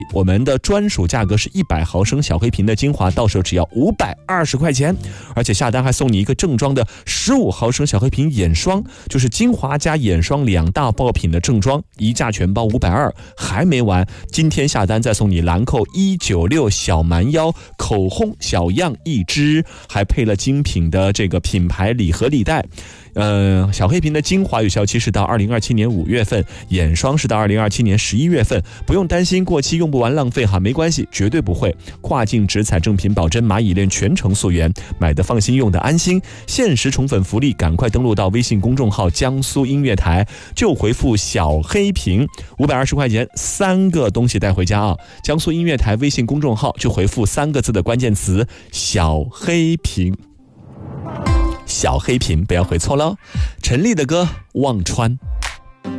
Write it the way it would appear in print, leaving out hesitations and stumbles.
我们的专属价格是100毫升小黑瓶的精华，到手只要520块钱，而且下单还送你一个正装的15毫升小黑瓶眼霜，就是精华加眼霜2大爆品的正装，一价全包520。还没完，今天下单再送你兰蔻196小蛮腰口红小样1支，还配了精品的这个品牌礼盒礼袋。小黑瓶的精华有效期是到2027年5月份，眼霜是到2027年11月份，不用担心过期用不完浪费哈，没关系，绝对不会。跨境直采正品保真蚂蚁链全程溯源，买的放心，用的安心。限时宠粉福利，赶快登录到微信公众号江苏音乐台，就回复小黑瓶，520块钱3个东西带回家啊！江苏音乐台微信公众号就回复3个字的关键词小黑瓶。小黑瓶不要回错喽。陈粒的歌《忘川》。